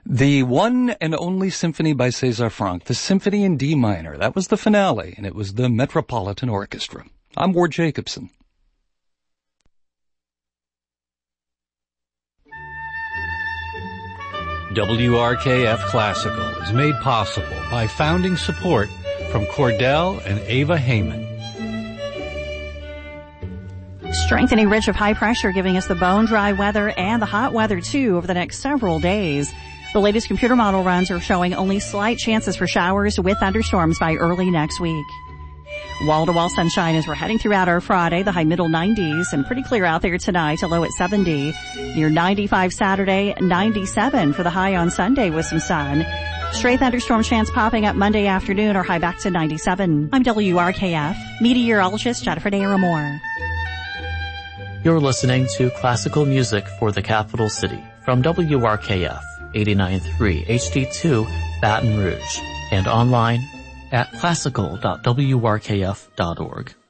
The one and only symphony by César Franck, the Symphony in D minor. That was the finale, and it was the Metropolitan Orchestra. I'm Ward Jacobson. WRKF Classical is made possible by founding support from Cordell and Ava Heyman. Strengthening ridge of high pressure giving us the bone-dry weather and the hot weather, too, over the next several days. The latest computer model runs are showing only slight chances for showers with thunderstorms by early next week. Wall-to-wall sunshine as we're heading throughout our Friday, the high middle 90s, and pretty clear out there tonight, a low at 70. Near 95 Saturday, 97 for the high on Sunday with some sun. Stray thunderstorm chance popping up Monday afternoon, or high back to 97. I'm WRKF meteorologist Jennifer Naramore. You're listening to classical music for the capital city from WRKF 89.3 HD2 Baton Rouge and online at classical.wrkf.org.